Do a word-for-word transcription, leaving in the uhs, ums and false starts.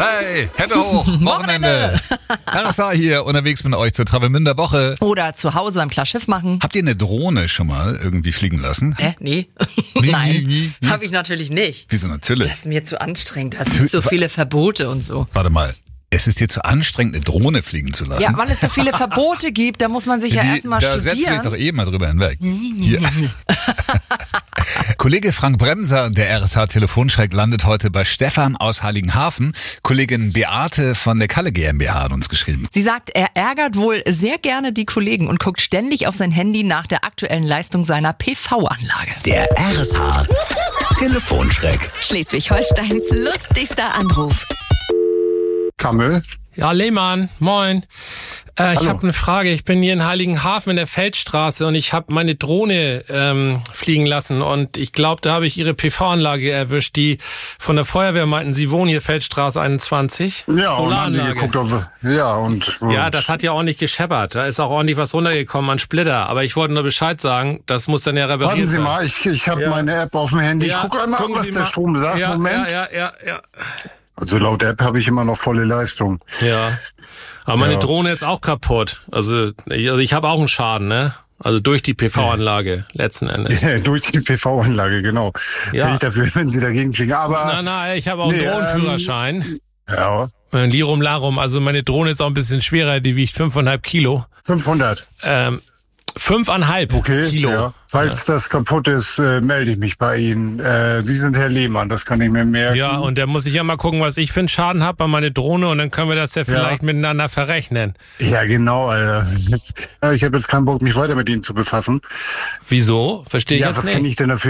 Hey, Hände hoch, Wochenende. R S A hier, unterwegs mit euch zur Travemünder Woche. Oder zu Hause beim Klarschiff machen. Habt ihr eine Drohne schon mal irgendwie fliegen lassen? Hä? Nee. Nie, Nein, nie, nie, nie. habe ich natürlich nicht. Wieso natürlich? Das ist mir zu anstrengend. Da sind so viele Verbote und so. Warte mal. Es ist dir zu anstrengend, eine Drohne fliegen zu lassen. Ja, weil es so viele Verbote gibt, da muss man sich ja Die- erstmal Da setzt du dich studieren. doch eben mal drüber hinweg. Hier. Kollege Frank Bremser, der R S H-Telefonschreck, landet heute bei Stefan aus Heiligenhafen. Kollegin Beate von der Kalle GmbH hat uns geschrieben. Sie sagt, er ärgert wohl sehr gerne die Kollegen und guckt ständig auf sein Handy nach der aktuellen Leistung seiner P V-Anlage. Der R S H Telefonschreck. Schleswig-Holsteins lustigster Anruf. Kammel. Ja, Lehmann, moin. Äh, ich habe eine Frage. Ich bin hier in Heiligenhafen in der Feldstraße und ich habe meine Drohne ähm, fliegen lassen und ich glaube, da habe ich Ihre P V-Anlage erwischt, die von der Feuerwehr meinten, Sie wohnen hier Feldstraße einundzwanzig. Ja, und haben Sie Solaranlage. geguckt, ob, ja, und, und Ja, das hat ja ordentlich gescheppert. Da ist auch ordentlich was runtergekommen an Splitter. Aber ich wollte nur Bescheid sagen, das muss dann ja repariert warten Sie werden. mal, ich, ich habe Ja. meine App auf dem Handy. Ja, ich gucke einmal, gucken was Sie der mal. Strom sagt. Ja, Moment. Ja, ja, ja, ja. Also laut App habe ich immer noch volle Leistung. Ja. Aber meine Ja. Drohne ist auch kaputt. Also ich, also ich habe auch einen Schaden, ne? Also durch die P V-Anlage letzten Endes. Durch die P V-Anlage, genau. Ja. Bin ich dafür, wenn Sie dagegen fliegen. Aber Nein, nein, ich habe auch Nee, einen Drohnenführerschein. ja, Ähm, Lirum Larum, also meine Drohne ist auch ein bisschen schwerer, die wiegt fünfeinhalb Kilo. fünfhundert. Ähm, fünfeinhalb Okay, Kilo. ja. Falls das kaputt ist, äh, melde ich mich bei Ihnen. Äh, Sie sind Herr Lehmann, das kann ich mir merken. Ja, und da muss ich ja mal gucken, was ich für einen Schaden habe bei meiner Drohne und dann können wir das ja vielleicht miteinander verrechnen. Ja, genau, Alter. Jetzt, ja, ich habe jetzt keinen Bock, mich weiter mit Ihnen zu befassen. Wieso? Verstehe ich Ja, jetzt was nicht. kann ich denn dafür?